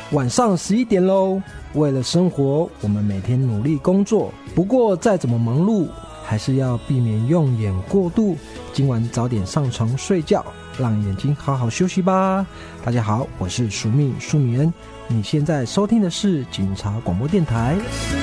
晚上11点咯。为了生活，我们每天努力工作，不过再怎么忙碌，还是要避免用眼过度。今晚早点上床睡觉，让眼睛好好休息吧。大家好，我是舒米恩，你现在收听的是警察广播电台。